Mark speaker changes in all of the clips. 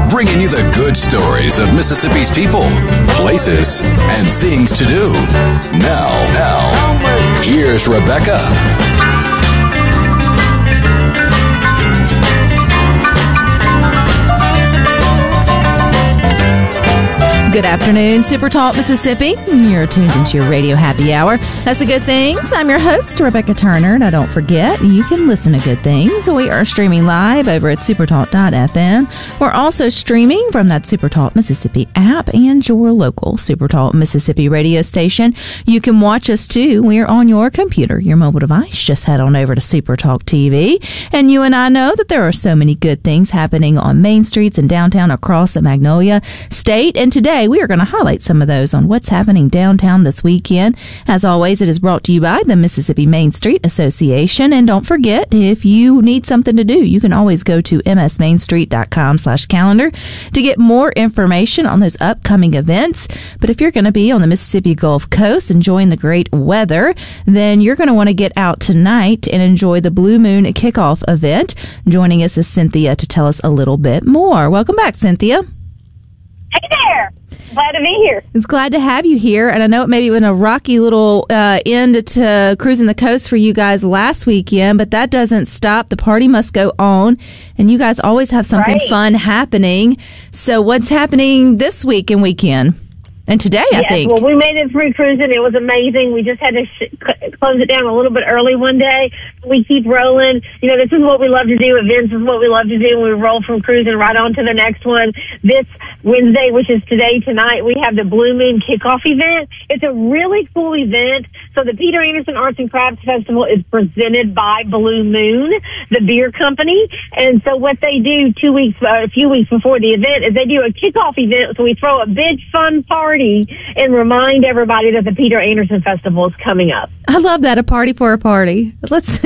Speaker 1: bringing you the good stories of Mississippi's people, places, and things to do. Now, here's Rebecca.
Speaker 2: Good afternoon, Super Talk Mississippi. You're tuned into your radio happy hour. That's the Good Things. I'm your host, Rebecca Turner. Now, don't forget, you can listen to Good Things. We are streaming live over at supertalk.fm. We're also streaming from that Supertalk Mississippi app and your local Supertalk Mississippi radio station. You can watch us, too. We're on your computer, your mobile device. Just head on over to Supertalk TV. And you and I know that there are so many good things happening on main streets and downtown across the Magnolia State. And today, we are going to highlight some of those on what's happening downtown this weekend. As always, it is brought to you by the Mississippi Main Street Association. And don't forget, if you need something to do, you can always go to msmainstreet.com/calendar to get more information on those upcoming events. But if you're going to be on the Mississippi Gulf Coast enjoying the great weather, then you're going to want to get out tonight and enjoy the Blue Moon Kickoff event. Joining us is Cynthia to tell us a little bit more. Welcome back, Cynthia.
Speaker 3: Hey there. Glad to be here.
Speaker 2: It's glad to have you here. And I know it maybe been a rocky little end to Cruising the Coast for you guys last weekend, but that doesn't stop. The party must go on. And you guys always have something fun happening. So what's happening this week and weekend? And today, I think.
Speaker 3: Well, we made it through cruising. It was amazing. We just had to close it down a little bit early one day. We keep rolling. You know, this is what we love to do. Events is what we love to do. We roll from cruising right on to the next one. This Wednesday, which is tonight, we have the Blue Moon Kickoff event. It's a really cool event. So the Peter Anderson Arts and Crafts Festival is presented by Blue Moon, the beer company. And so what they do a few weeks before the event is they do a kickoff event. So we throw a big fun party and remind everybody that the Peter Anderson Festival is coming up.
Speaker 2: I love that, a party for a party. Let's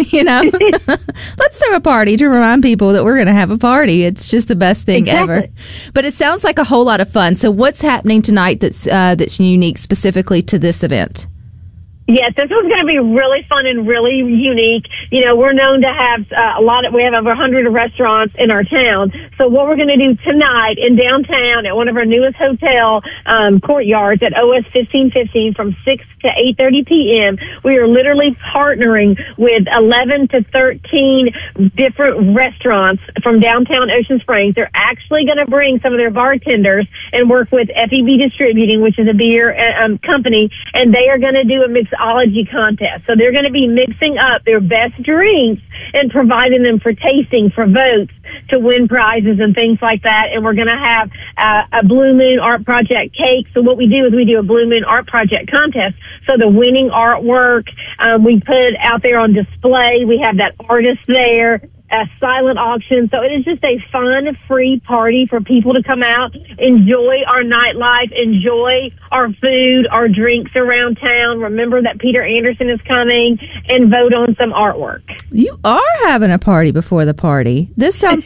Speaker 2: throw a party to remind people that we're going to have a party. It's just the best thing ever. But it sounds like a whole lot of fun. So what's happening tonight that's unique specifically to this event?
Speaker 3: Yes, this one's going to be really fun and really unique. You know, we're known to have we have over 100 restaurants in our town. So what we're going to do tonight in downtown at one of our newest hotel courtyards at OS 1515 from 6 to 8:30 p.m., we are literally partnering with 11 to 13 different restaurants from downtown Ocean Springs. They're actually going to bring some of their bartenders and work with FEB Distributing, which is a beer company, and they are going to do a mixology contest. So they're going to be mixing up their best drinks and providing them for tasting, for votes, to win prizes and things like that. And we're going to have a Blue Moon Art Project cake. So what we do is we do a Blue Moon Art Project contest. So the winning artwork we put out there on display. We have that artist there. A silent auction. So it is just a fun, free party for people to come out, enjoy our nightlife, enjoy our food, our drinks around town. Remember that Peter Anderson is coming, and vote on some artwork. You
Speaker 2: are having a party before the party. This sounds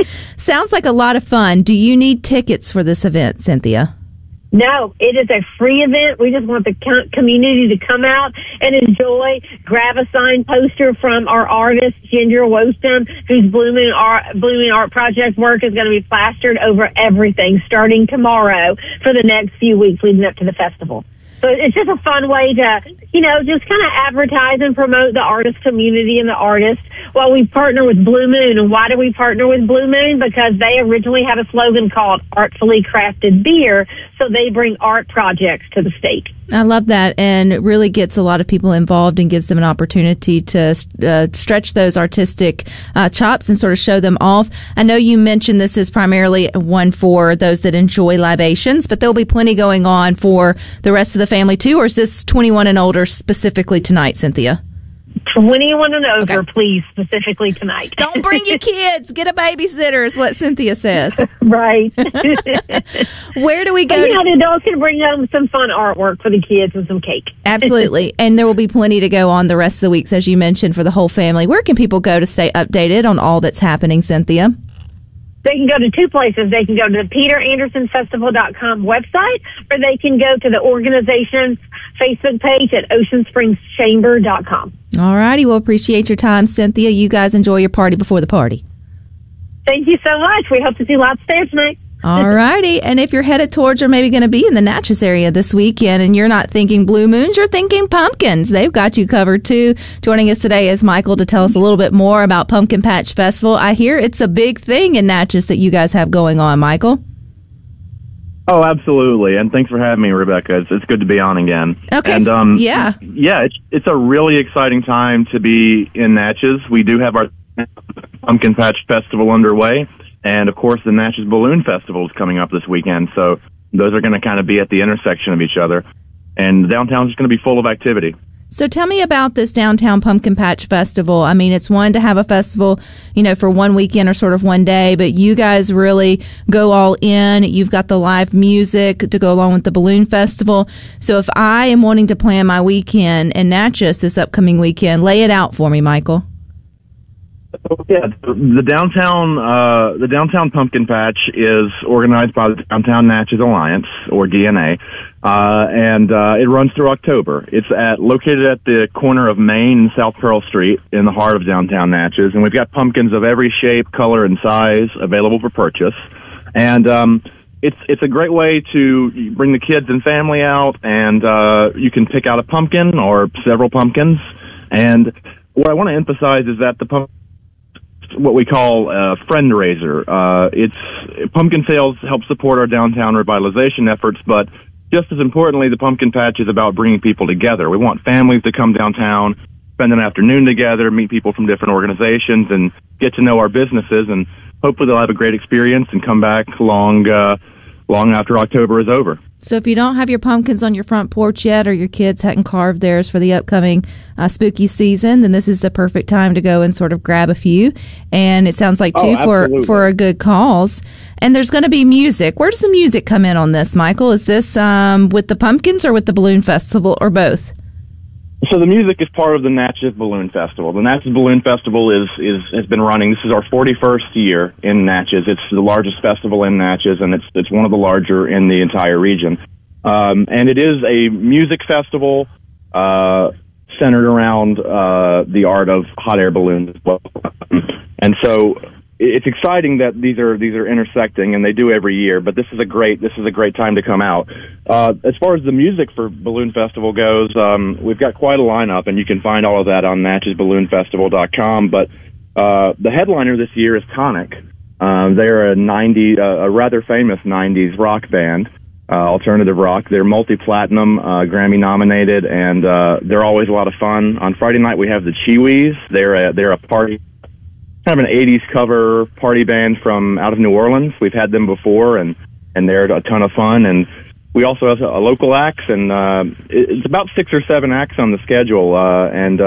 Speaker 2: like a lot of fun. Do you need tickets for this event, Cynthia?
Speaker 3: No, it is a free event. We just want the community to come out and enjoy, grab a signed poster from our artist, Ginger Wostum, whose Blue Moon Art Project work is going to be plastered over everything starting tomorrow for the next few weeks leading up to the festival. So it's just a fun way to, just kind of advertise and promote the artist community and the artists while we partner with Blue Moon. And why do we partner with Blue Moon? Because they originally had a slogan called Artfully Crafted Beer, so they bring art projects to the state.
Speaker 2: I love that, and it really gets a lot of people involved and gives them an opportunity to stretch those artistic chops and sort of show them off. I know you mentioned this is primarily one for those that enjoy libations, but there'll be plenty going on for the rest of the family too, or is this 21 and older specifically tonight, Cynthia?
Speaker 3: 21 and over, okay. Please, specifically tonight.
Speaker 2: Don't bring your kids. Get a babysitter is what Cynthia says.
Speaker 3: Right.
Speaker 2: Where do we go?
Speaker 3: The adults can bring home some fun artwork for the kids and some cake.
Speaker 2: Absolutely. And there will be plenty to go on the rest of the weeks, as you mentioned, for the whole family. Where can people go to stay updated on all that's happening, Cynthia?
Speaker 3: They can go to two places. They can go to the PeterAndersonFestival.com website, or they can go to the organization's Facebook page at OceanSpringsChamber.com.
Speaker 2: All righty. We'll appreciate your time, Cynthia. You guys enjoy your party before the party.
Speaker 3: Thank you so much. We hope to see lots there tonight.
Speaker 2: All righty. And if you're headed towards or maybe going to be in the Natchez area this weekend and you're not thinking Blue Moons, you're thinking pumpkins. They've got you covered too. Joining us today is Michael to tell us a little bit more about Pumpkin Patch Festival. I hear it's a big thing in Natchez that you guys have going on, Michael.
Speaker 4: Oh, absolutely. And thanks for having me, Rebecca. It's good to be on again.
Speaker 2: Okay.
Speaker 4: And,
Speaker 2: yeah.
Speaker 4: Yeah, it's a really exciting time to be in Natchez. We do have our Pumpkin Patch Festival underway. And, of course, the Natchez Balloon Festival is coming up this weekend. So those are going to kind of be at the intersection of each other. And downtown is going to be full of activity.
Speaker 2: So tell me about this Downtown Pumpkin Patch Festival. I mean, it's one to have a festival, for one weekend or sort of one day, but you guys really go all in. You've got the live music to go along with the Balloon Festival. So if I am wanting to plan my weekend in Natchez this upcoming weekend, lay it out for me, Michael.
Speaker 4: Yeah, the downtown Pumpkin Patch is organized by the Downtown Natchez Alliance, or DNA, and it runs through October. It's located at the corner of Main and South Pearl Street in the heart of downtown Natchez, and we've got pumpkins of every shape, color, and size available for purchase. And it's a great way to bring the kids and family out, and you can pick out a pumpkin or several pumpkins. And what I want to emphasize is that the pumpkin, what we call a friend raiser. Pumpkin sales help support our downtown revitalization efforts, but just as importantly, the Pumpkin Patch is about bringing people together. We want families to come downtown, spend an afternoon together, meet people from different organizations, and get to know our businesses, and hopefully they'll have a great experience and come back long after October is over.
Speaker 2: So if you don't have your pumpkins on your front porch yet, or your kids hadn't carved theirs for the upcoming spooky season, then this is the perfect time to go and sort of grab a few. And it sounds like, too, for a good cause. And there's going to be music. Where does the music come in on this, Michael? Is this with the pumpkins or with the Balloon Festival, or both?
Speaker 4: So the music is part of the Natchez Balloon Festival. The Natchez Balloon Festival has been running. This is our 41st year in Natchez. It's the largest festival in Natchez, and it's one of the larger in the entire region. And it is a music festival centered around the art of hot air balloons as well. And so it's exciting that these are intersecting, and they do every year. But this is a great time to come out. As far as the music for Balloon Festival goes, we've got quite a lineup, and you can find all of that on NatchezBalloonFestival.com. But the headliner this year is Tonic. They're a rather famous '90s rock band, alternative rock. They're multi-platinum, Grammy nominated, and they're always a lot of fun. On Friday night we have the Chiwis. They're a party, kind of an 80s cover party band from out of New Orleans. We've had them before, and they're a ton of fun. And we also have a local acts, and it's about 6 or 7 acts on the schedule, and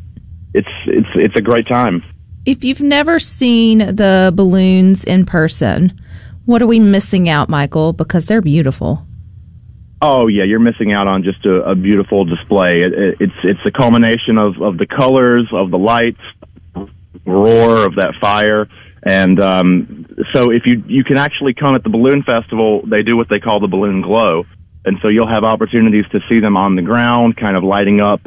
Speaker 4: it's a great time.
Speaker 2: If you've never seen the balloons in person, what are we missing out, Michael? Because they're beautiful.
Speaker 4: Oh, yeah, you're missing out on just a beautiful display. It's a culmination of the colors, of the lights, roar of that fire. And so if you can actually come at the Balloon Festival, they do what they call the balloon glow. And so you'll have opportunities to see them on the ground, kind of lighting up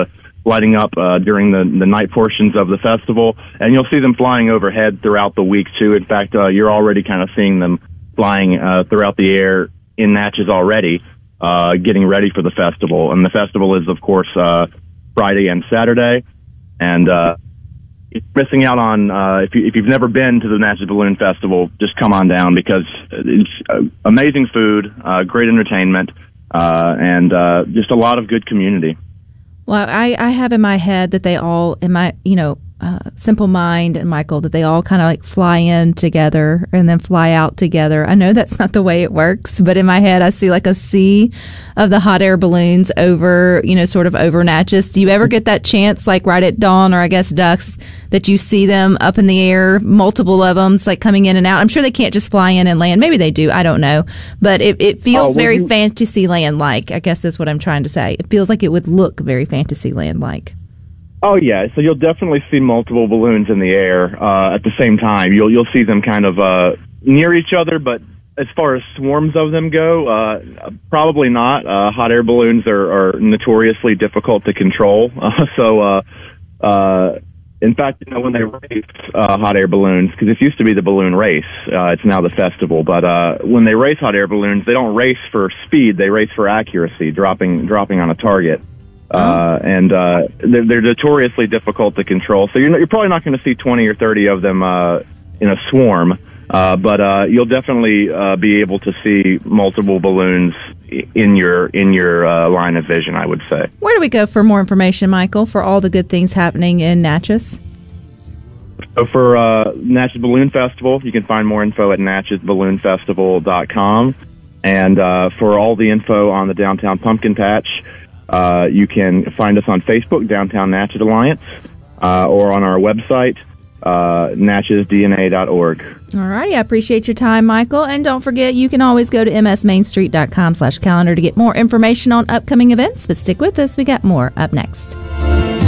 Speaker 4: during the night portions of the festival. And you'll see them flying overhead throughout the week, too. In fact, you're already kind of seeing them flying throughout the air in Natchez already, getting ready for the festival. And the festival is, of course, Friday and Saturday. And you're missing out on, if you've never been to the Natchez Balloon Festival, just come on down, because it's amazing food, great entertainment, and just a lot of good community.
Speaker 2: Well, I have in my head that they all, in my, simple mind, and Michael, that they all kind of like fly in together and then fly out together. I know that's not the way it works, but in my head, I see like a sea of the hot air balloons over, sort of over Natchez. Do you ever get that chance, like right at dawn, or I guess dusk, that you see them up in the air, multiple of them, like coming in and out? I'm sure they can't just fly in and land. Maybe they do. I don't know. But it feels very Fantasyland-like, I guess is what I'm trying to say. It feels like it would look very Fantasyland-like.
Speaker 4: Oh, yeah. So you'll definitely see multiple balloons in the air at the same time. You'll see them kind of near each other, but as far as swarms of them go, probably not. Hot air balloons are notoriously difficult to control. So In fact, when they race hot air balloons, because it used to be the balloon race, it's now the festival. But when they race hot air balloons, they don't race for speed; they race for accuracy, dropping on a target. And they're notoriously difficult to control. So you're probably not going to see 20 or 30 of them in a swarm, but you'll definitely be able to see multiple balloons in your line of vision, I would say.
Speaker 2: Where do we go for more information, Michael, for all the good things happening in Natchez?
Speaker 4: So for Natchez Balloon Festival, you can find more info at natchezballoonfestival.com. And for all the info on the Downtown Pumpkin Patch, you can find us on Facebook, Downtown Natchez Alliance, or on our website, natchezdna.org.
Speaker 2: All righty. I appreciate your time, Michael. And don't forget, you can always go to msmainstreet.com/calendar to get more information on upcoming events. But stick with us. We got more up next.